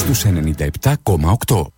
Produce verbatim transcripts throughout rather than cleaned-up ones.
στους ενενήντα επτά κόμμα οκτώ.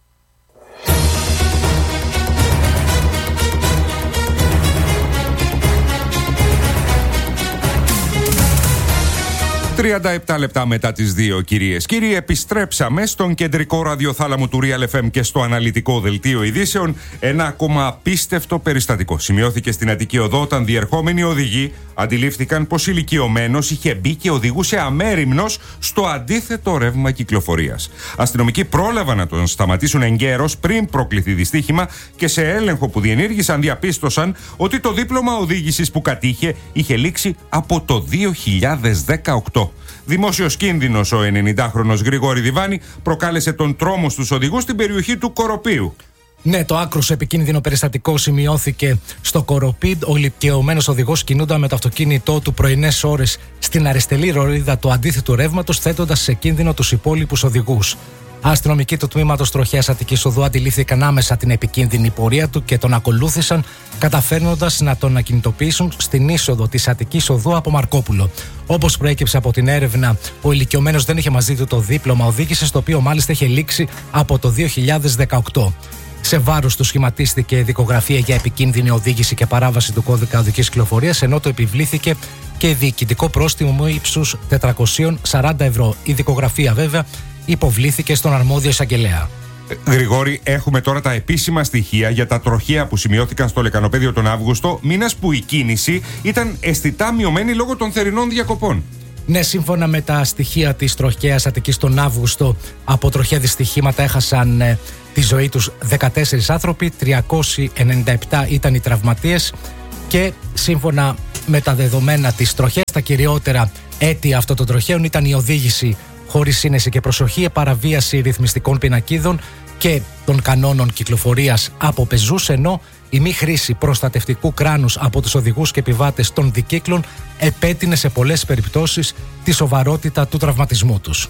τριάντα επτά λεπτά μετά τις δύο, κυρίες και κύριοι, επιστρέψαμε στον κεντρικό ραδιοθάλαμο του Real εφ εμ και στο αναλυτικό δελτίο ειδήσεων. Ένα ακόμα απίστευτο περιστατικό σημειώθηκε στην Αττική Οδό όταν διερχόμενοι οδηγοί αντιλήφθηκαν πως ηλικιωμένος είχε μπει και οδηγούσε αμέριμνος στο αντίθετο ρεύμα κυκλοφορίας. Αστυνομικοί πρόλαβαν να τον σταματήσουν εγκαίρως πριν προκληθεί δυστύχημα και σε έλεγχο που διενήργησαν διαπίστωσαν ότι το δίπλωμα οδήγησης που κατήχε είχε λήξει από το δύο χιλιάδες δεκαοκτώ. Δημόσιος κίνδυνος ο ενενηντάχρονος Γρηγόρη Διβάνη προκάλεσε τον τρόμο στους οδηγούς στην περιοχή του Κοροπείου. Ναι, το άκρως επικίνδυνο περιστατικό σημειώθηκε στο Κοροπή. Ο ηλικιωμένος οδηγός κινούνταν με το αυτοκίνητό του πρωινές ώρες στην αριστερή ρορίδα του αντίθετου ρεύματος, θέτοντας σε κίνδυνο τους υπόλοιπους οδηγούς. Αστυνομικοί του τμήματος τροχέας Αττικής Οδού αντιλήφθηκαν άμεσα την επικίνδυνη πορεία του και τον ακολούθησαν, καταφέρνοντας να τον ακινητοποιήσουν στην είσοδο της Αττικής Οδού από Μαρκόπουλο. Όπως προέκυψε από την έρευνα, ο ηλικιωμένος δεν είχε μαζί του το δίπλωμα οδήγησης, το οποίο μάλιστα είχε λήξει από το δύο χιλιάδες δεκαοκτώ. Σε βάρος του σχηματίστηκε δικογραφία για επικίνδυνη οδήγηση και παράβαση του κώδικα οδικής κυκλοφορίας, ενώ το επιβλήθηκε και διοικητικό πρόστιμο ύψους τετρακόσια σαράντα ευρώ. Η δικογραφία, βέβαια, υποβλήθηκε στον αρμόδιο εισαγγελέα. Γρηγόρη, έχουμε τώρα τα επίσημα στοιχεία για τα τροχαία που σημειώθηκαν στο Λεκανοπέδιο τον Αύγουστο, μήνας που η κίνηση ήταν αισθητά μειωμένη λόγω των θερινών διακοπών. Ναι, σύμφωνα με τα στοιχεία της τροχαίας Αττικής τον Αύγουστο, από τροχαία δυστυχήματα έχασαν ε, τη ζωή τους δεκατέσσερις άνθρωποι, τριακόσιοι ενενήντα επτά ήταν οι τραυματίες και σύμφωνα με τα δεδομένα της τροχαίας, τα κυριότερα αίτια αυτών των τροχαίων ήταν η οδήγηση χωρίς σύνεση και προσοχή, παραβίαση ρυθμιστικών πινακίδων και των κανόνων κυκλοφορίας από πεζούς, ενώ η μη χρήση προστατευτικού κράνους από τους οδηγούς και επιβάτες των δικύκλων επέτεινε σε πολλές περιπτώσεις τη σοβαρότητα του τραυματισμού τους.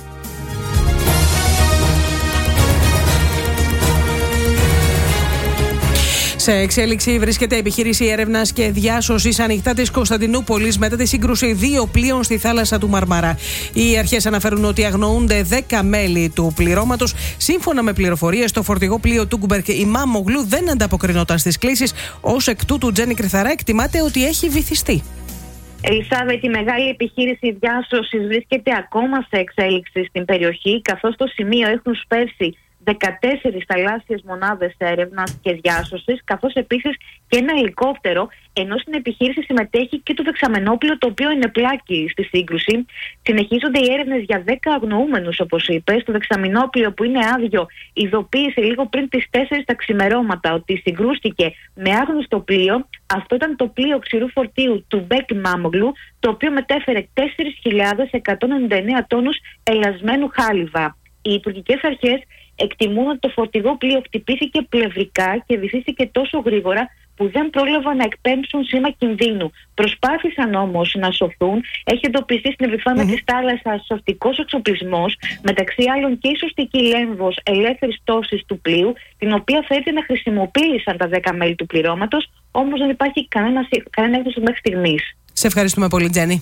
Σε εξέλιξη βρίσκεται η επιχείρηση έρευνας και διάσωσης ανοιχτά της Κωνσταντινούπολης μετά τη σύγκρουση δύο πλοίων στη θάλασσα του Μαρμαρά. Οι αρχές αναφέρουν ότι αγνοούνται δέκα μέλη του πληρώματος. Σύμφωνα με πληροφορίες, το φορτηγό πλοίο Τούγκμπερκ Ημάμογλου δεν ανταποκρινόταν στις κλήσεις. Ως εκ τούτου, Τζέννη Κρυθαρά, εκτιμάται ότι έχει βυθιστεί. Ελισάβετ, η μεγάλη επιχείρηση διάσωσης βρίσκεται ακόμα σε εξέλιξη στην περιοχή, καθώς στο σημείο έχουν σπεύσει δεκατέσσερις θαλάσσιες μονάδες έρευνας και διάσωσης, καθώς επίσης και ένα ελικόπτερο, ενώ στην επιχείρηση συμμετέχει και το δεξαμενόπλοιο, το οποίο είναι πλάκη στη σύγκρουση. Συνεχίζονται οι έρευνες για δέκα αγνοούμενους, όπως είπες. Το δεξαμενόπλοιο, που είναι άδειο, ειδοποίησε λίγο πριν τις τέσσερις τα ξημερώματα ότι συγκρούστηκε με άγνωστο πλοίο. Αυτό ήταν το πλοίο ξηρού φορτίου του Μπέκ Μάμογλου, το οποίο μετέφερε τέσσερις χιλιάδες εκατόν ενενήντα εννέα τόνους ελασμένου χάλιβα. Οι τουρκικές αρχές εκτιμούν ότι το φορτηγό πλοίο χτυπήθηκε πλευρικά και βυθίστηκε τόσο γρήγορα που δεν πρόλαβαν να εκπέμψουν σήμα κινδύνου. Προσπάθησαν όμως να σωθούν. Έχει εντοπιστεί στην επιφάνεια mm-hmm. της θάλασσας σωστικός εξοπλισμός, μεταξύ άλλων και η σωστική λέμβος ελεύθερης πτώσης του πλοίου, την οποία φαίνεται να χρησιμοποίησαν τα δέκα μέλη του πληρώματος, όμως δεν υπάρχει κανένα, κανένα έκδοση μέχρι στιγμής. Σε ευχαριστούμε πολύ, Τζέννη.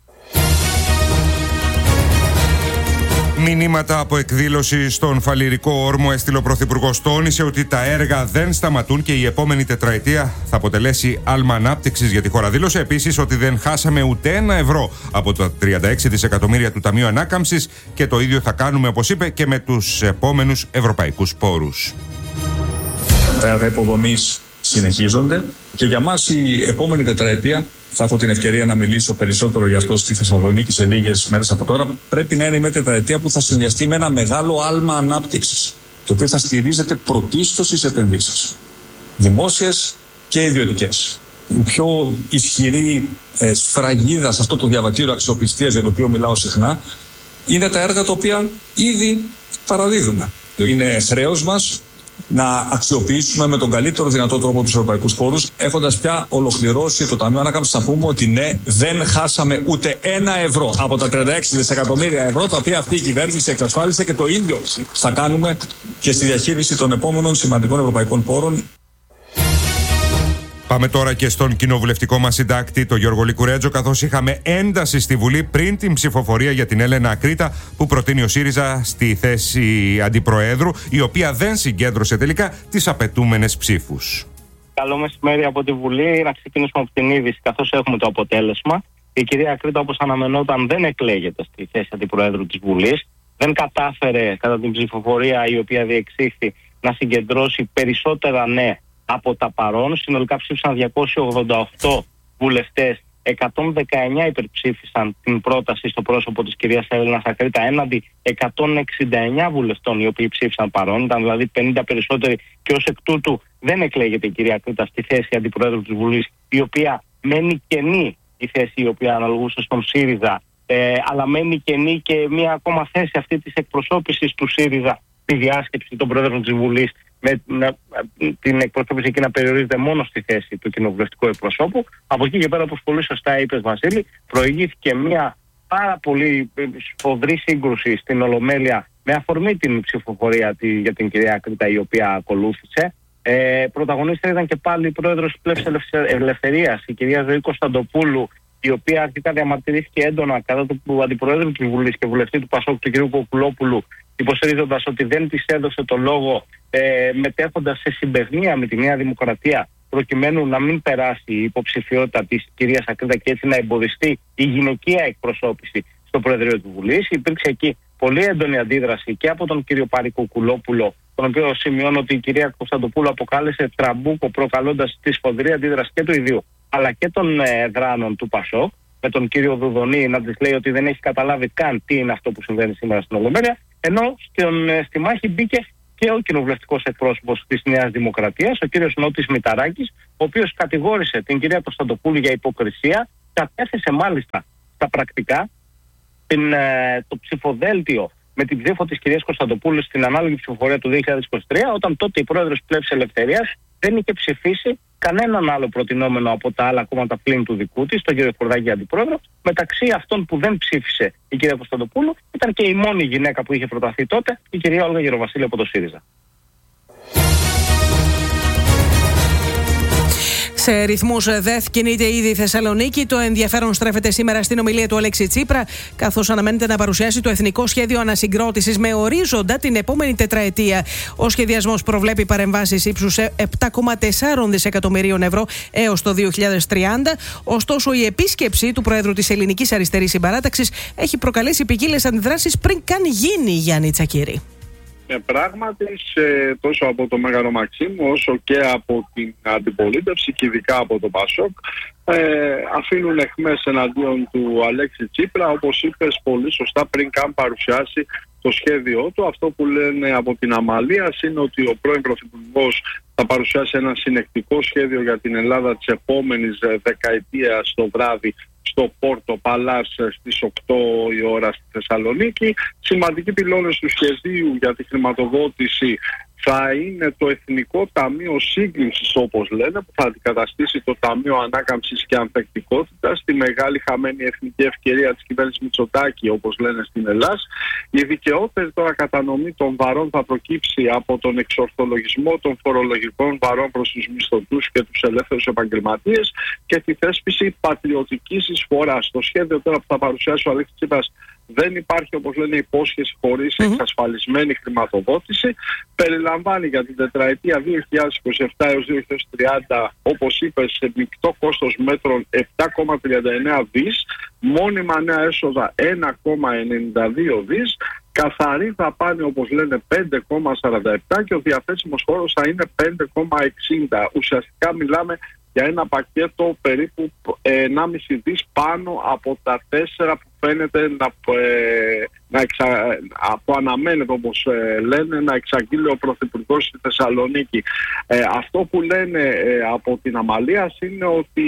Μηνύματα από εκδήλωση στον Φαλιρικό Όρμο έστειλε ο Πρωθυπουργός. Τόνισε ότι τα έργα δεν σταματούν και η επόμενη τετραετία θα αποτελέσει άλμα ανάπτυξης για τη χώρα. Δήλωσε επίσης ότι δεν χάσαμε ούτε ένα ευρώ από τα τριάντα έξι δισεκατομμύρια του Ταμείου Ανάκαμψης και το ίδιο θα κάνουμε, όπως είπε, και με τους επόμενους ευρωπαϊκούς πόρους. Τα έργα υποδομής συνεχίζονται και για μας η επόμενη τετραετία, θα έχω την ευκαιρία να μιλήσω περισσότερο για αυτό στη Θεσσαλονίκη σε λίγες μέρες από τώρα, πρέπει να είναι μια τετραετία που θα συνδυαστεί με ένα μεγάλο άλμα ανάπτυξης, το οποίο θα στηρίζεται πρωτίστως στις επενδύσεις, δημόσιες και ιδιωτικές. Η πιο ισχυρή ε, σφραγίδα σε αυτό το διαβατήριο αξιοπιστίας για το οποίο μιλάω συχνά είναι τα έργα τα οποία ήδη παραδίδουμε. Είναι χρέος μας να αξιοποιήσουμε με τον καλύτερο δυνατό τρόπο τους ευρωπαϊκούς πόρους. Έχοντας πια ολοκληρώσει το Ταμείο Ανάκαμψης, θα πούμε ότι ναι, δεν χάσαμε ούτε ένα ευρώ από τα τριάντα έξι δισεκατομμύρια ευρώ τα οποία αυτή η κυβέρνηση εξασφάλισε, και το ίδιο θα κάνουμε και στη διαχείριση των επόμενων σημαντικών ευρωπαϊκών πόρων. Πάμε τώρα και στον κοινοβουλευτικό μας συντάκτη, τον Γιώργο Λικουρέτζο, καθώς είχαμε ένταση στη Βουλή πριν την ψηφοφορία για την Έλενα Ακρίτα που προτείνει ο ΣΥΡΙΖΑ στη θέση αντιπροέδρου, η οποία δεν συγκέντρωσε τελικά τις απαιτούμενες ψήφους. Καλό μεσημέρι από τη Βουλή. Να ξεκινήσουμε από την είδηση, καθώς έχουμε το αποτέλεσμα. Η κυρία Ακρίτα, όπως αναμενόταν, δεν εκλέγεται στη θέση αντιπροέδρου της Βουλής. Δεν κατάφερε κατά την ψηφοφορία η οποία διεξήχθη να συγκεντρώσει περισσότερα ναι από τα παρόν. Συνολικά ψήφισαν διακόσιοι ογδόντα οκτώ βουλευτές, εκατόν δεκαεννιά υπερψήφισαν την πρόταση στο πρόσωπο της κυρίας Έλενας Ακρίτα έναντι εκατόν εξήντα εννιά βουλευτών οι οποίοι ψήφισαν παρόν. Ήταν δηλαδή πενήντα περισσότεροι και ως εκ τούτου δεν εκλέγεται η κυρία Ακρίτα στη θέση αντιπροέδρου της Βουλής, η οποία μένει κενή, η θέση η οποία αναλογούσε στον ΣΥΡΙΖΑ, ε, αλλά μένει κενή και μία ακόμα θέση αυτή της εκπροσώπησης του ΣΥΡΙΖΑ στη διάσκεψη των πρόεδρων της Βουλής, με την εκπροσώπηση εκεί να περιορίζεται μόνο στη θέση του κοινοβουλευτικού εκπροσώπου. Από εκεί και πέρα, όπως πολύ σωστά είπες, Βασίλη, προηγήθηκε μια πάρα πολύ σφοδρή σύγκρουση στην Ολομέλεια με αφορμή την ψηφοφορία για την κυρία Ακρίτα, η οποία ακολούθησε. Ε, πρωταγωνίστρια ήταν και πάλι η πρόεδρος της Πλεύσης Ελευθερίας, η κυρία Ζωή Κωνσταντοπούλου, η οποία αρχικά διαμαρτυρήθηκε έντονα κατά του αντιπροέδρου της Βουλής και βουλευτή του Πασόκ, του κ. Κοκουλόπουλου, υποστηρίζοντας ότι δεν της έδωσε το λόγο, ε, μετέχοντας σε συμπαιγνία με τη Νέα Δημοκρατία, προκειμένου να μην περάσει η υποψηφιότητα της κυρίας Ακρίτα και έτσι να εμποδιστεί η γυναικεία εκπροσώπηση στο Προεδρείο της Βουλής. Υπήρξε εκεί πολύ έντονη αντίδραση και από τον κύριο Πάρη Κοκουλόπουλο, τον οποίο σημειώνω ότι η κυρία Κωνσταντοπούλου αποκάλεσε τραμπούκο, προκαλώντας τη σφοδρή αντίδραση και του ιδίου αλλά και των ε, δράνων του Πασόκ, με τον κύριο Δουδονή να της λέει ότι δεν έχει καταλάβει καν τι είναι αυτό που συμβαίνει σήμερα στην Ολομέλεια, ενώ στον, ε, στη μάχη μπήκε και ο κοινοβουλευτικός εκπρόσωπος της Νέας Δημοκρατίας, ο κύριος Νότης Μηταράκης, ο οποίος κατηγόρησε την κυρία Κωνσταντοπούλου για υποκρισία, κατέθεσε μάλιστα στα πρακτικά την, ε, το ψηφοδέλτιο με την ψήφο της κυρίας Κωνσταντοπούλου στην ανάλογη ψηφοφορία του δύο χιλιάδες είκοσι τρία, όταν τότε η πρόεδρος Πλεύσης Ελευθερίας δεν είχε ψηφίσει κανέναν άλλο προτινόμενο από τα άλλα κόμματα πλην του δικού της, τον κύριο Χορδάκη αντιπρόεδρο. Μεταξύ αυτών που δεν ψήφισε η κυρία Κωνσταντοπούλου ήταν και η μόνη γυναίκα που είχε προταθεί τότε, η κυρία Όλγα Γεροβασίλη από το ΣΥΡΙΖΑ. Σε ρυθμούς ΔΕΘ κινείται ήδη η Θεσσαλονίκη. Το ενδιαφέρον στρέφεται σήμερα στην ομιλία του Αλέξη Τσίπρα, καθώς αναμένεται να παρουσιάσει το Εθνικό Σχέδιο Ανασυγκρότησης με ορίζοντα την επόμενη τετραετία. Ο σχεδιασμός προβλέπει παρεμβάσεις ύψους επτά κόμμα τέσσερα δισεκατομμυρίων ευρώ έως το δύο χιλιάδες τριάντα. Ωστόσο, η επίσκεψη του Προέδρου της Ελληνικής Αριστερής Συμπαράταξης έχει προκαλέσει ποικίλες αντιδράσεις πριν καν γίνει, Γιάννη Τσακίρη. Ε, πράγματι, σε, τόσο από το Μέγαρο Μαξίμου όσο και από την αντιπολίτευση και ειδικά από το Πασόκ ε, αφήνουν αιχμές εναντίον του Αλέξη Τσίπρα, όπως είπες πολύ σωστά, πριν καν παρουσιάσει το σχέδιό του. Αυτό που λένε από την Αμαλίας είναι ότι ο πρώην Πρωθυπουργός θα παρουσιάσει ένα συνεκτικό σχέδιο για την Ελλάδα της επόμενης δεκαετίας το βράδυ στο Πόρτο Παλάς στις οκτώ η ώρα στη Θεσσαλονίκη. Σημαντικοί πυλώνες του σχεδίου για τη χρηματοδότηση θα είναι το Εθνικό Ταμείο Σύγκλησης, όπως λένε, που θα αντικαταστήσει το Ταμείο Ανάκαμψης και Ανθεκτικότητας, τη μεγάλη χαμένη εθνική ευκαιρία της κυβέρνησης Μητσοτάκη, όπως λένε στην Ελλάδα. Η δικαιότερη τώρα κατανομή των βαρών θα προκύψει από τον εξορθολογισμό των φορολογικών βαρών προς τους μισθωτούς και τους ελεύθερους επαγγελματίες και τη θέσπιση πατριωτικής εισφοράς. Στο σχέδιο τώρα που θα παρουσιάσει ο Αλέξης Τσίπρας δεν υπάρχει, όπως λένε, υπόσχεση χωρίς mm-hmm. εξασφαλισμένη χρηματοδότηση. Περιλαμβάνει για την τετραετία δύο χιλιάδες είκοσι επτά έως δύο χιλιάδες τριάντα, όπως είπες, σε μεικτό κόστος μέτρων επτά κόμμα τριάντα εννέα δις, μόνιμα νέα έσοδα ένα κόμμα ενενήντα δύο δις, καθαρή δαπάνη, όπως λένε, πέντε κόμμα σαράντα επτά και ο διαθέσιμος χώρος θα είναι πέντε κόμμα εξήντα. Ουσιαστικά μιλάμε για ένα πακέτο περίπου ενάμιση δις πάνω από τα τέσσερα που φαίνεται να, ε, να εξα, που αναμένεται, όπως ε, λένε, να εξαγγείλει ο Πρωθυπουργός στη Θεσσαλονίκη. Ε, αυτό που λένε ε, από την Αμαλίας είναι ότι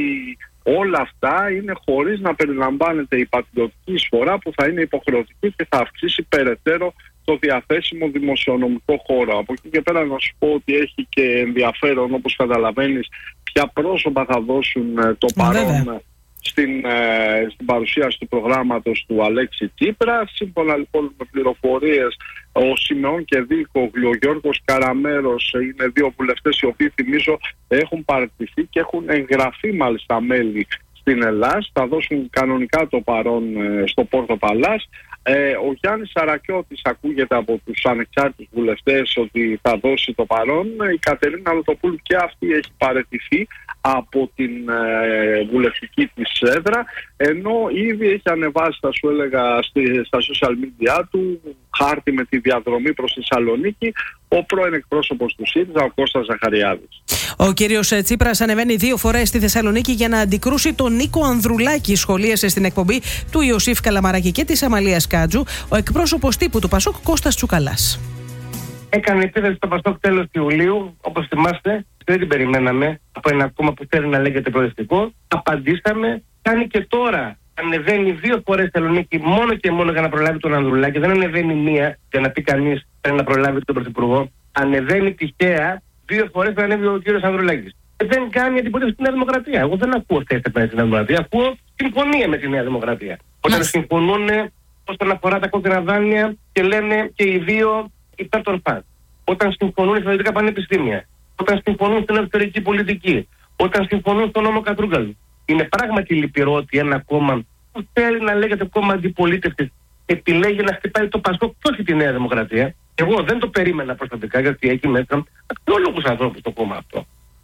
όλα αυτά είναι χωρίς να περιλαμβάνεται η πατριωτική εισφορά που θα είναι υποχρεωτική και θα αυξήσει περαιτέρω το διαθέσιμο δημοσιονομικό χώρο. Από εκεί και πέρα να σου πω ότι έχει και ενδιαφέρον, όπως καταλαβαίνεις, ποια πρόσωπα θα δώσουν το παρόν στην, ε, στην παρουσίαση του προγράμματος του Αλέξη Τσίπρα. Σύμφωνα λοιπόν με πληροφορίες, ο Σιμεών Κεδίκογλου, ο Γιώργος Καραμέρος, είναι δύο βουλευτές οι οποίοι, θυμίζω, έχουν παραιτηθεί και έχουν εγγραφεί μάλιστα μέλη στην Ελλάς. Θα δώσουν κανονικά το παρόν ε, στο Πόρτο Παλάς. Ε, ο Γιάννης Σαρακιώτης ακούγεται από τους ανεξάρτητους βουλευτές ότι θα δώσει το παρόν. Η Κατερίνα Λοτοπούλου και αυτή έχει παραιτηθεί από την ε, βουλευτική της έδρα, ενώ ήδη έχει ανεβάσει, θα σου έλεγα, στη, στα social media του χάρτη με τη διαδρομή προς τη Θεσσαλονίκη ο πρώην εκπρόσωπος του ΣΥΡΙΖΑ, ο Κώστας Ζαχαριάδης. Ο κύριος Τσίπρας ανεβαίνει δύο φορές στη Θεσσαλονίκη για να αντικρούσει τον Νίκο Ανδρουλάκη, σχολίασε στην εκπομπή του Ιωσήφ Καλαμαράκη και της Αμαλίας Κάτζου ο εκπρόσωπος τύπου του Πασόκ Κώστας Τσουκαλάς. Έκανε επίθεση στο Πασόκ τέλος Ιουλίου, όπως θυμάστε, δεν την περιμέναμε από ένα κόμμα που θέλει να λέγεται προοδευτικό. Απαντήσαμε, κάνει και τώρα. Ανεβαίνει δύο φορές στη Θεσσαλονίκη μόνο και μόνο για να προλάβει τον Ανδρουλάκη. Δεν ανεβαίνει μία για να πει κανείς θέλει να προλάβει τον Πρωθυπουργό. Ανεβαίνει τυχαία δύο φορές που ανέβει ο κύριος Ανδρουλάκης. Και δεν κάνει αντιπολίτευση στη Νέα Δημοκρατία. Εγώ δεν ακούω θέση στη Νέα Δημοκρατία. Ακούω συμφωνία με τη Νέα Δημοκρατία. Όταν συμφωνούν όσον αφορά τα κόκκινα δάνεια και λένε και οι δύο υπέρ των ΦΑΤ. Όταν συμφωνούν στα δυτικά πανεπιστήμια. Όταν συμφωνούν στην εξωτερική πολιτική. Όταν συμφωνούν στον νόμο Κατρούγκαλου. Είναι πράγματι λυπηρό ότι ένα κόμμα που θέλει να λέγεται κόμμα αντιπολίτευσης επιλέγει να χτυπάει το Πασόκ και όχι τη Νέα Δημοκρατία. Εγώ δεν το περίμενα προσωπικά, γιατί έχει μέσα αξιόλογους ανθρώπους το κόμμα αυτό.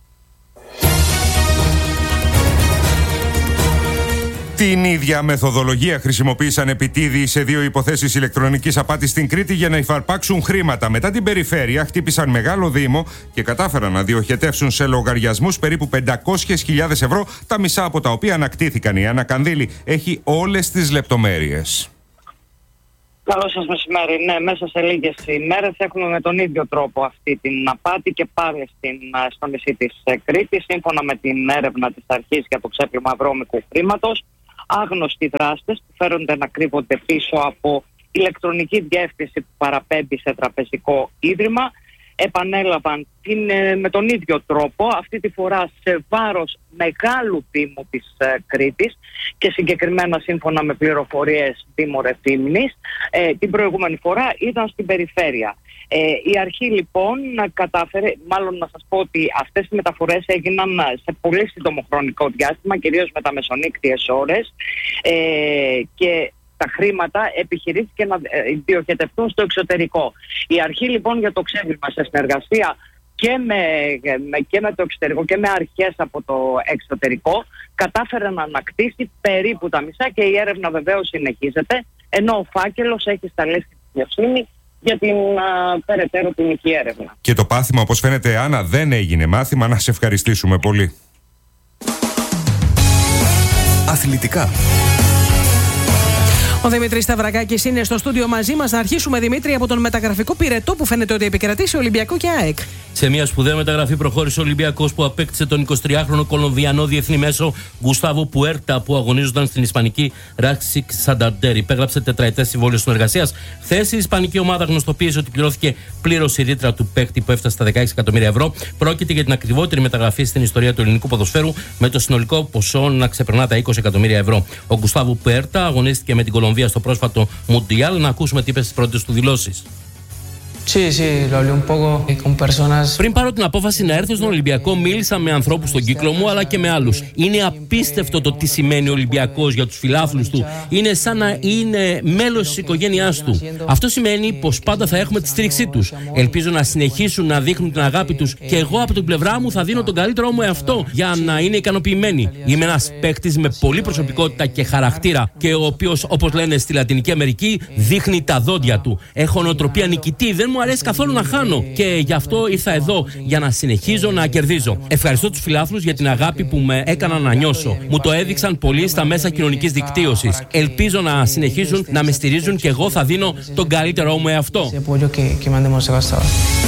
Την ίδια μεθοδολογία χρησιμοποίησαν επιτίδιοι σε δύο υποθέσεις ηλεκτρονικής απάτης στην Κρήτη για να υφαρπάξουν χρήματα. Μετά την περιφέρεια χτύπησαν μεγάλο δήμο και κατάφεραν να διοχετεύσουν σε λογαριασμούς περίπου πεντακόσιες χιλιάδες ευρώ, τα μισά από τα οποία ανακτήθηκαν. Η Άννα Κανδύλη έχει όλες τις λεπτομέρειες. Καλό σας μεσημέρι. Ναι, μέσα σε λίγες ημέρες έχουμε με τον ίδιο τρόπο αυτή την απάτη και πάλι στην, στο νησί της Κρήτης. Σύμφωνα με την έρευνα της αρχής για το ξέπλυμα βρώμικου χρήματος, άγνωστοι δράστες που φέρονται να κρύβονται πίσω από ηλεκτρονική διεύθυνση που παραπέμπει σε τραπεζικό ίδρυμα επανέλαβαν την, με τον ίδιο τρόπο, αυτή τη φορά σε βάρος μεγάλου δήμου της ε, Κρήτης και συγκεκριμένα σύμφωνα με πληροφορίες Δήμου Ρεθύμνης, ε, την προηγούμενη φορά ήταν στην περιφέρεια. Ε, η αρχή λοιπόν κατάφερε, μάλλον να σας πω ότι αυτές οι μεταφορές έγιναν σε πολύ σύντομο χρονικό διάστημα, κυρίως με τα μεσονύκτιες ώρες, ε, και τα χρήματα επιχειρήθηκε να διοχετευτούν στο εξωτερικό. Η αρχή λοιπόν για το ξέπλυμα σε συνεργασία και με, και με το εξωτερικό και με αρχές από το εξωτερικό κατάφερε να ανακτήσει περίπου τα μισά και η έρευνα βεβαίως συνεχίζεται, ενώ ο φάκελος έχει σταλεί στην δικαιοσύνη για την α, περαιτέρω ποινική έρευνα. Και το πάθημα, όπως φαίνεται, Άννα, δεν έγινε μάθημα. Να σε ευχαριστήσουμε πολύ. Αθλητικά. Ο Δημήτρης Σταυρακάκης είναι στο στούντιο μαζί μας. Να αρχίσουμε, Δημήτρη, από τον μεταγραφικό πυρετό που φαίνεται ότι επικρατεί σε Ολυμπιακό και ΑΕΚ. Σε μια σπουδαία μεταγραφή προχώρησε ο Ολυμπιακός που απέκτησε τον εικοσιτριάχρονο Κολομβιανό διεθνή μέσο Γκουστάβο Πουέρτα που αγωνίζονταν στην Ισπανική Ράξικ Σανταντέρ. Υπέγραψε τετραετές συμβόλαιο συνεργασίας. Χθες η Ισπανική ομάδα γνωστοποίησε ότι πληρώθηκε πλήρως η ρήτρα του παίκτη που έφτασε στα δεκαέξι εκατομμύρια ευρώ. Πρόκειται για την ακριβότερη μεταγραφή στην ιστορία του ελληνικού ποδοσφαίρου, με το συνολικό ποσό να ξεπερνά τα είκοσι εκατομμύρια ευρώ. Ο Γκουστάβο Πουέρτα αγωνίστηκε με την Κολομβία στο πρόσφατο Μουντιάλ. Να ακούσουμε τι είπε στις πρώτες του δηλώσεις. Sí, sí, lo hablé un poco con personas. Πριν πάρω την απόφαση να έρθω στον Ολυμπιακό, μίλησα με ανθρώπους στον κύκλο μου αλλά και με άλλους. Είναι απίστευτο το τι σημαίνει ο Ολυμπιακός για τους φιλάθλους του. Είναι σαν να είναι μέλος της οικογένειάς του. Αυτό σημαίνει πως πάντα θα έχουμε τη στήριξή τους. Ελπίζω να συνεχίσουν να δείχνουν την αγάπη τους και εγώ από την πλευρά μου θα δίνω τον καλύτερό μου εαυτό για να είναι ικανοποιημένοι. Είμαι ένας παίκτης με πολλή προσωπικότητα και χαρακτήρα και ο οποίος, όπως λένε στη Λατινική Αμερική, δείχνει τα δόντια του. Έχω νοοτροπία νικητή, δεν μου αρέσει καθόλου να χάνω και γι' αυτό ήρθα εδώ για να συνεχίζω να κερδίζω. Ευχαριστώ τους φιλάθλους για την αγάπη που με έκαναν να νιώσω. Μου το έδειξαν πολύ στα μέσα κοινωνικής δικτύωσης. Ελπίζω να συνεχίζουν να με στηρίζουν και εγώ θα δίνω τον καλύτερό μου εαυτό.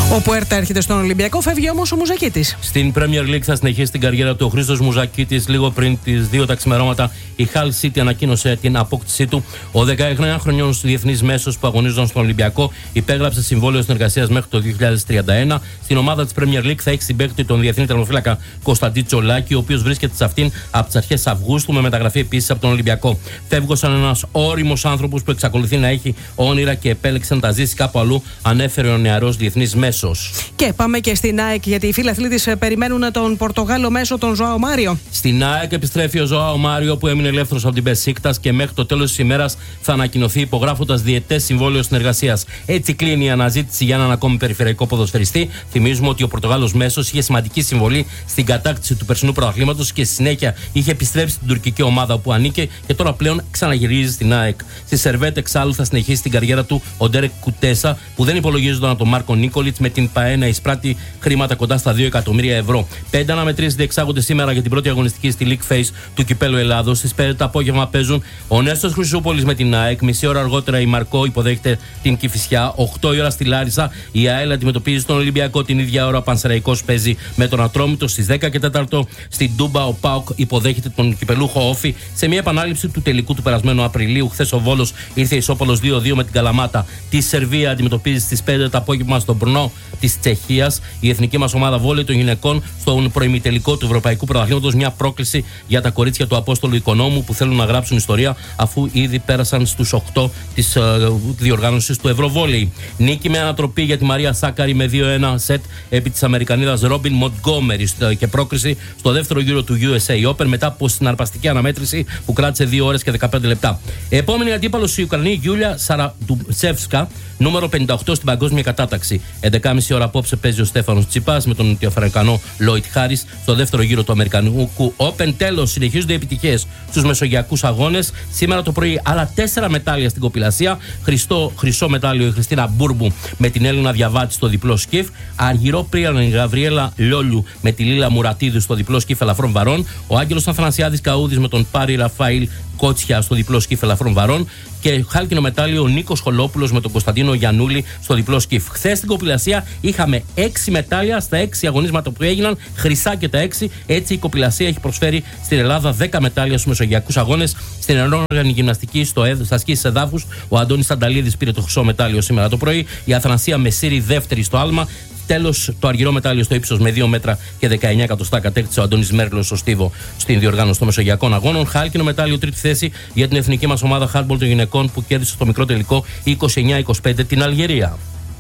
Ο Πουέρτα έρχεται στον Ολυμπιακό, φεύγει όμως ο Μουζακίτης. Στην Premier League θα συνεχίσει την καριέρα του ο Χρήστος Μουζακίτης. Λίγο πριν τις δύο τα ξημερώματα, η Hull City ανακοίνωσε την απόκτησή του. Ο δεκαεννιάχρονος διεθνής μέσος που αγωνίζονταν στον Ολυμπιακό υπέγραψε συμβόλαιο συνεργασίας μέχρι το δύο χιλιάδες τριάντα ένα. Στην ομάδα της Premier League θα έχει συμπαίκτη τον διεθνή τερματοφύλακα Κωνσταντί Τσολάκη, ο οποίος βρίσκεται σε αυτήν από τις αρχές Αυγούστου, με μεταγραφή επίσης από τον Ολυμπιακό. Φεύγω σαν ένας όριμος άνθρωπος που εξακολουθεί να έχει όνειρα και επέλεξε να τα ζήσει κάπου αλλού, ανέφερε ο νεαρός διεθνής μέσος. Και πάμε και στην ΑΕΚ, γιατί οι φίλαθλοι της περιμένουν τον Πορτογάλο μέσο, τον Ζωάο Μάριο. Στην ΑΕΚ επιστρέφει ο Ζωάο Μάριο, που έμεινε ελεύθερος από την Μπεσίκτας και μέχρι το τέλος της ημέρας θα ανακοινωθεί υπογράφοντας διετές συμβόλαιο συνεργασίας. Έτσι κλείνει η αναζήτηση για έναν ακόμη περιφερειακό ποδοσφαιριστή. Θυμίζουμε ότι ο Πορτογάλος μέσος είχε σημαντική συμβολή στην κατάκτηση του περσινού πρωταθλήματος και στη συνέχεια είχε επιστρέψει στην τουρκική ομάδα που ανήκε και τώρα πλέον ξαναγυρίζει στην ΑΕΚ. Στη Σερβέτ, εξάλλου, θα συνεχίσει την καριέρα του ο Ντέρεκ Κουτέσα, που δεν υπολογίζονταν από τον Μάρκο Νίκολιτς, με την ΠΑΕ να εισπράττει χρήματα κοντά στα δύο εκατομμύρια ευρώ. Πέντε αναμετρήσεις διεξάγονται σήμερα για την πρώτη αγωνιστική στη League Phase του Κυπέλλου Ελλάδος. Στις πέντε το απόγευμα παίζουν ο Νέστος Χρυσούπολης με την ΑΕΚ. Μισή ώρα αργότερα η Μαρκό υποδέχεται την Κηφισιά. οκτώ η ώρα στη Λάρισα η ΑΕΛ αντιμετωπίζει τον Ολυμπιακό. Την ίδια ώρα ο Πανσεραϊκός παίζει με τον Ατρόμητο. Στις δέκα και τέσσερα στην Τούμπα ο ΠΑΟΚ υποδέχεται τον κυπελούχο Όφη σε μια επανάληψη του τελικού του περασμένου Απριλίου. Χθες ο Βόλος ήρθε ισόπαλος δύο δύο με την Καλαμάτα. Τη Σερβία αντιμετωπίζει στις πέντε το απόγευμα στον Μπρνό της Τσεχίας. Η εθνική μας ομάδα βόλεϊ των γυναικών στον προημιτελικό του Ευρωπαϊκού Πρωταθλήματος. Μια πρόκληση για τα κορίτσια του Απόστολου Οικονόμου που θέλουν να γράψουν ιστορία, αφού ήδη πέρασαν στους οκτώ της uh, διοργάνωσης του Ευρωβόλεϊ. Νίκη με ανατροπή για τη Μαρία Σάκαρη με δύο ένα σετ επί της Αμερικανίδας Ρόμπιν Μοντγκόμερι και πρόκριση στο δεύτερο γύρο του γιου ες έι Open μετά από συναρπαστική αναμέτρηση που κράτησε δύο ώρες και δεκαπέντε λεπτά. Επόμενη αντίπαλος η Ουκρανή Γιούλια Σαραντουψεύσκα, νούμερο πενήντα οκτώ στην παγκόσμια κατάταξη. έντεκα και μισή ώρα απόψε παίζει ο Στέφανος Τσιπάς με τον Νοτιοαφρικανό Λόιτ Χάρις στο δεύτερο γύρο του Αμερικανικού Open. Τέλος, συνεχίζονται οι επιτυχίες στους μεσογειακούς αγώνες. Σήμερα το πρωί άλλα τέσσερα μετάλλια στην κοπηλασία. Χριστό, χρυσό μετάλλιο η Χριστίνα Μπούρμπου με την Έλληνα Διαβάτη στο διπλό σκιφ. Αργυρό πρίαν η Γαβριέλα Λόλιου με τη Λίλα Μουρατίδου στο διπλό σκιφ ελαφρών βαρών. Ο Άγγελος Αθανασιάδης Καούδης με τον Πάρη Ραφαήλ Κότσια στο διπλό σκιφ ελαφρών βαρών. Και χάλκινο μετάλλιο ο Νίκος Χολόπουλος με τον Κωνσταντίνο Γιαννούλη στο διπλό σκιφ. Χθες στην κοπηλασία είχαμε έξι μετάλλια στα έξι αγωνίσματα που έγιναν, χρυσά και τα έξι. Έτσι η κοπηλασία έχει προσφέρει στην Ελλάδα δέκα μετάλλια στους μεσογειακούς αγώνες. Στην ενόργανη γυμναστική, στο, στα σκίσεις εδάφους, ο Αντώνης Ανταλίδης πήρε το χρυσό μετάλλιο σήμερα το πρωί. Η Αθανασία Μεσίρη δεύτερη στο άλμα. Τέλος, το αργυρό μετάλλιο στο ύψος με δύο μέτρα και δεκαεννιά εκατοστά κατέκτησε ο Αντώνης Μέρλος στο Στίβο στην διοργάνωση των Μεσογειακών Αγώνων. Χάλκινο μετάλλιο τρίτη θέση για την εθνική μας ομάδα χάντμπολ των γυναικών που κέρδισε στο μικρό τελικό είκοσι εννιά είκοσι πέντε την Αλγερία.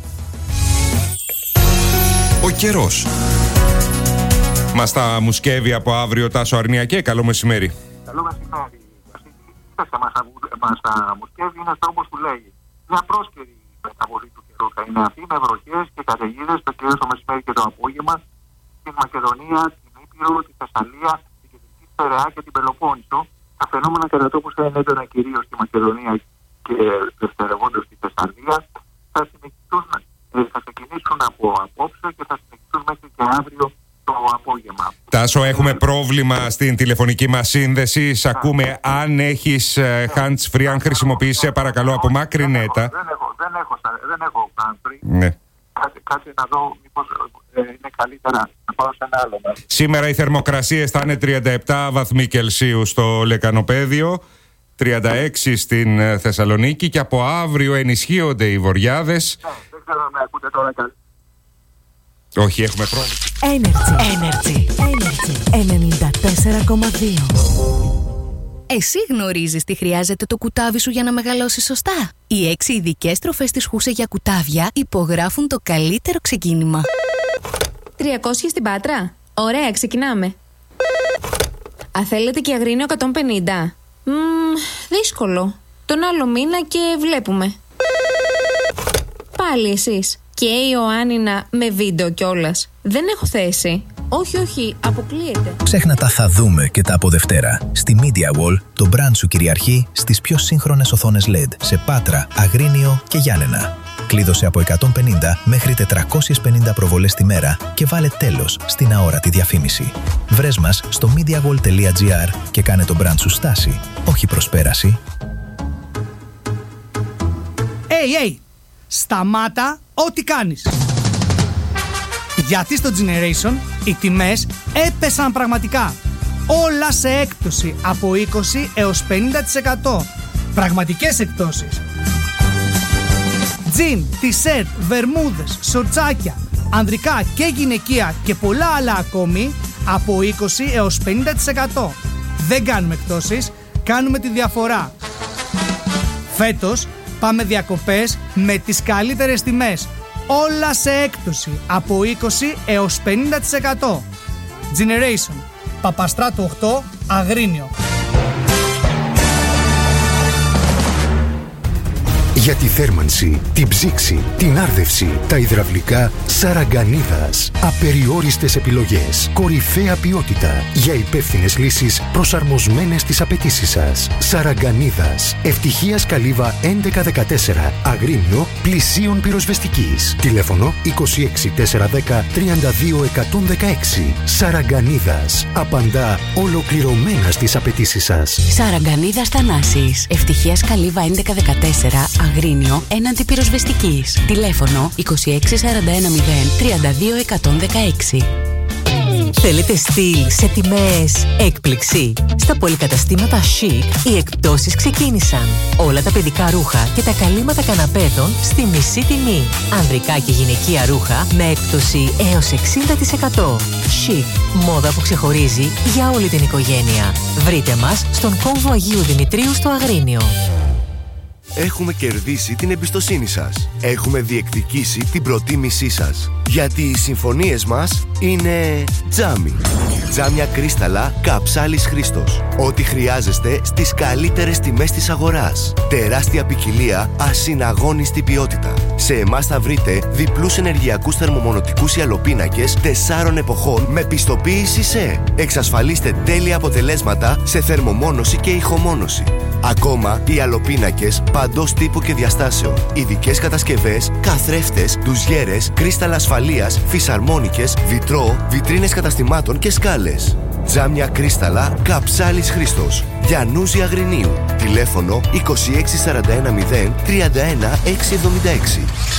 Ο καιρός. Μας τα μουσκεύει από αύριο Τάσο Αρνιακέ. Καλό μεσημέρι. Καλό μεσημέρι. Μας τα μουσκεύει είναι αυτό όπως που λέγει. Μια πρόσκαιρη μεταβολή του καιρού θα είναι αυτή, με βροχές και καταιγίδες το κυρίως το μεσημέρι και το απόγευμα στην Μακεδονία, την Ήπειρο, τη Θεσσαλία, την Κεντρική Στερεά και την Πελοπόννησο. Τα φαινόμενα κατά τόπους θα είναι έντονα κυρίως στη Μακεδονία και δευτερευόντως στη Θεσσαλία. Θα, θα ξεκινήσουν από απόψε και θα συνεχίσουν μέχρι και αύριο το απόγευμα. Τάσο, έχουμε πρόβλημα στην τηλεφωνική μας σύνδεση. Σ' ακούμε. Αν έχεις hands free, αν χρησιμοποιείς, σε παρακαλώ, απομάκρυνε τα. Δεν έχω, δεν έχω, δεν έχω hands free. Ναι. Κάτσε, κάτσε να δω μήπως ε, είναι καλύτερα να πάω σε ένα άλλο μέρος. Σήμερα οι θερμοκρασίες θα είναι τριάντα επτά βαθμοί Κελσίου στο Λεκανοπαίδιο, τριάντα έξι στην Θεσσαλονίκη και από αύριο ενισχύονται οι βοριάδες. Ναι, δεν ξέρω αν με ακούτε τώρα καλύτερα. Όχι, έχουμε πρόβλημα. Energy. Energy. Energy. ενενήντα τέσσερα κόμμα δύο. Εσύ γνωρίζεις τι χρειάζεται το κουτάβι σου για να μεγαλώσεις σωστά? Οι έξι ειδικές τροφές της Χούσε για κουτάβια υπογράφουν το καλύτερο ξεκίνημα. τριακόσια στην Πάτρα. Ωραία, ξεκινάμε. Α, θέλετε και αγρίνιο εκατόν πενήντα. Μμμ, δύσκολο. Τον άλλο μήνα και βλέπουμε. Πάλι εσείς. Και η Ιωάννινα με βίντεο κιόλας. Δεν έχω θέση. Όχι, όχι, αποκλείεται. Ξέχνα τα θα δούμε και τα από Δευτέρα. Στη Media Wall, το brand σου κυριαρχεί στις πιο σύγχρονες οθόνες ελ ι ντι σε Πάτρα, Αγρίνιο και Γιάννενα. Κλείδωσε από εκατόν πενήντα μέχρι τετρακόσιες πενήντα προβολές τη μέρα και βάλε τέλος στην αόρατη διαφήμιση. Βρες μας στο mediawall τελεία gr και κάνε το brand σου στάση, όχι προσπέραση. Hey, hey. Σταμάτα ό,τι κάνεις. Γιατί στο Generation οι τιμές έπεσαν πραγματικά. Όλα σε έκπτωση από είκοσι έως πενήντα τοις εκατό. Πραγματικές εκπτώσεις. Τζιν, τισέρτ, βερμούδες, σορτσάκια, ανδρικά και γυναικεία και πολλά άλλα ακόμη από είκοσι έως πενήντα τοις εκατό. Δεν κάνουμε εκπτώσεις, κάνουμε τη διαφορά. Φέτος πάμε διακοπές με τις καλύτερες τιμές. Όλα σε έκπτωση από είκοσι έως πενήντα τοις εκατό. Generation, Παπαστράτου οκτώ, Αγρίνιο. Για τη θέρμανση, την ψήξη, την άρδευση, τα υδραυλικά, Σαραγκανίδας. Απεριόριστες επιλογές, κορυφαία ποιότητα για υπεύθυνες λύσεις προσαρμοσμένες στις απαιτήσεις σας. Σαραγκανίδας. Ευτυχίας Καλύβα έντεκα δεκατέσσερα, Αγρίνιο, πλησίων πυροσβεστικής. Τηλέφωνο είκοσι έξι τετρακόσια δέκα τριάντα δύο εκατόν δεκαέξι. Σαραγκανίδας. Απαντά ολοκληρωμένα στις απαιτήσεις σας. Σαραγκανίδας Θανάσης. Ευτυχίας Καλύβα έντεκα δεκατέσσερα, Αγρίνιο, έναντι πυροσβεστικής. Τηλέφωνο είκοσι έξι σαράντα ένα μηδέν τριάντα δύο εκατόν δεκαέξι. Θέλετε στυλ σε τιμές έκπληξη? Στα πολυκαταστήματα Chic οι εκπτώσεις ξεκίνησαν. Όλα τα παιδικά ρούχα και τα καλύματα καναπέδων στη μισή τιμή. Ανδρικά και γυναικεία ρούχα με έκπτωση έως εξήντα τοις εκατό. Chic, μόδα που ξεχωρίζει για όλη την οικογένεια. Βρείτε μας στον κόμβο Αγίου Δημητρίου στο Αγρίνιο. Έχουμε κερδίσει την εμπιστοσύνη σας. Έχουμε διεκδικήσει την προτίμησή σας. Γιατί οι συμφωνίες μας είναι τζάμι. Τζάμια κρίσταλα Καψάλης Χρήστος. Ό,τι χρειάζεστε στις καλύτερες τιμές της αγοράς. Τεράστια ποικιλία, ασυναγώνιστη ποιότητα. Σε εμάς θα βρείτε διπλούς ενεργειακούς θερμομονωτικούς ιαλοπίνακες τεσσάρων εποχών με πιστοποίηση ΣΕ. Εξασφαλίστε τέλεια αποτελέσματα σε θερμομόνωση και ηχομόνωση. Ακόμα, οι ιαλοπίνακες παντός τύπου και διαστάσεων. Ειδικές κατασκευές, καθρέφτες, ντουζιέρες, κρίσταλα ασφαλείας, φυσαρμόνικες, βιτρό, βιτρίνες καταστημάτων και σκάλες. Τζάμια κρίσταλα Καψάλης Χρήστος. Γιαννούζη Αγρινίου. Τηλέφωνο είκοσι έξι σαράντα ένα μηδέν τριάντα ένα εξακόσια εβδομήντα έξι.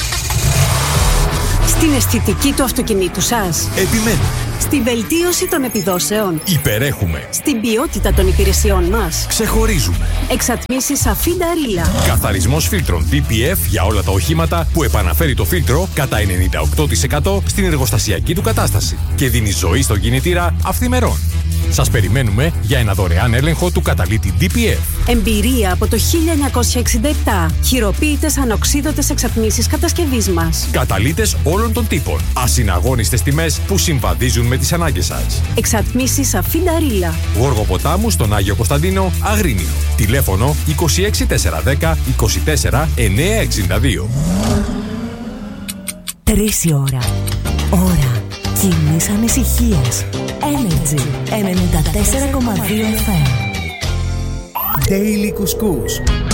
Στην αισθητική του αυτοκινήτου σας. Επιμένουμε. Στη βελτίωση των επιδόσεων. Υπερέχουμε. Στην ποιότητα των υπηρεσιών μας. Ξεχωρίζουμε. Εξατμίσεις Αφίντα Ρίλα. Καθαρισμός φίλτρων ντι πι εφ για όλα τα οχήματα που επαναφέρει το φίλτρο κατά ενενήντα οκτώ τοις εκατό στην εργοστασιακή του κατάσταση και δίνει ζωή στον κινητήρα αυθημερών. Σας περιμένουμε για ένα δωρεάν έλεγχο του καταλύτη ντι πι εφ. Εμπειρία από το χίλια εννιακόσια εξήντα επτά. Χειροποίητες ανοξίδωτες εξατμίσεις κατασκευής μας. Καταλύτες όλων των τύπων. Ασυναγώνιστες τιμές που συμβαδίζουν με τις ανάγκες σας. Εξατμίσεις Αφίντα Ρίλα. Γόργο Ποτάμου στον Άγιο Κωνσταντίνο, Αγρίνιο. Τηλέφωνο είκοσι έξι τετρακόσια δέκα είκοσι τέσσερα εννιακόσια εξήντα δύο. Τρεις η ώρα. Ώρα κοινής ανησυχίας. Energy ενενήντα τέσσερα κόμμα δύο εφ εμ. Daily Couscous.